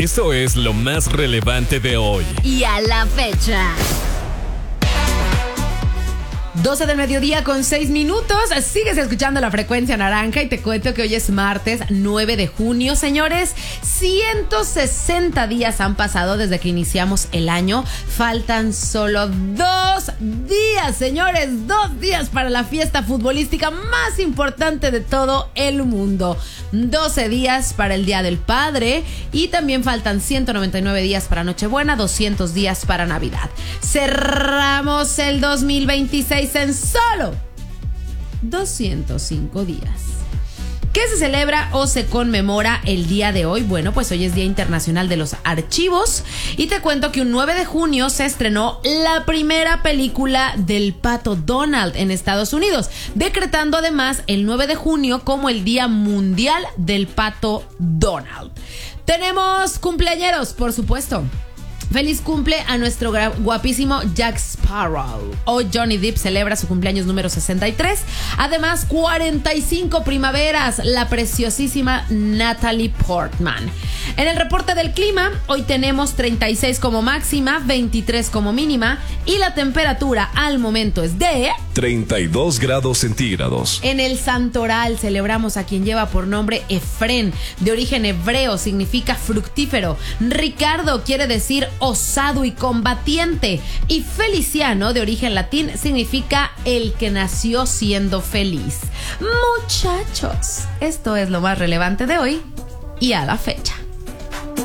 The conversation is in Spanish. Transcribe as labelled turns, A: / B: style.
A: Esto es lo más relevante de hoy.
B: Y a la fecha. 12 del mediodía con 6 minutos. Sigues escuchando la frecuencia naranja y te cuento que hoy es martes 9 de junio. Señores, 160 días han pasado desde que iniciamos el año. Faltan solo 2 días, señores. 2 días para la fiesta futbolística más importante de todo el mundo. 12 días para el Día del Padre y también faltan 199 días para Nochebuena, 200 días para Navidad. Cerramos el 2026 en solo 205 días. ¿Qué se celebra o se conmemora el día de hoy? Bueno, pues hoy es Día Internacional de los Archivos y te cuento que un 9 de junio se estrenó la primera película del Pato Donald en Estados Unidos, decretando además el 9 de junio como el Día Mundial del Pato Donald. Tenemos cumpleañeros, por supuesto. Feliz cumple a nuestro guapísimo Jack Sparrow. Hoy Johnny Depp celebra su cumpleaños número 63. Además, 45 primaveras, la preciosísima Natalie Portman. En el reporte del clima, hoy tenemos 36 como máxima, 23 como mínima y la temperatura al momento es de
A: 32 grados centígrados.
B: En el Santoral celebramos a quien lleva por nombre Efrén, de origen hebreo, significa fructífero. Ricardo quiere decir osado y combatiente. Y Feliciano, de origen latín, significa el que nació siendo feliz. Muchachos, esto es lo más relevante de hoy y a la fecha.